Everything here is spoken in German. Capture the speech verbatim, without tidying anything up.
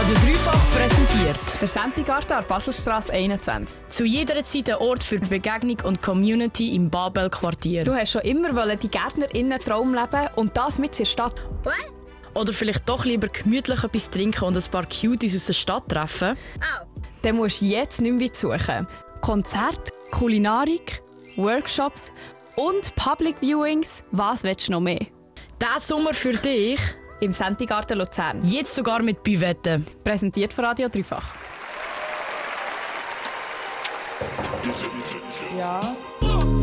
Radio dreifach präsentiert. Der Sentigarten an der Baselstrasse einundzwanzig. Zu jeder Zeit ein Ort für Begegnung und Community im Babel-Quartier. Du hast schon immer wollen die GärtnerInnen-Traum leben und das mit in der Stadt. Oder vielleicht doch lieber gemütlich etwas trinken und ein paar Cuties aus der Stadt treffen. Dann musst du jetzt nicht mehr weit suchen. Konzerte, Kulinarik, Workshops und Public Viewings. Was willst du noch mehr? Diesen Sommer für dich. Im Sentigarten Luzern. Jetzt sogar mit Büvette. Präsentiert von Radio dreifach. Ja.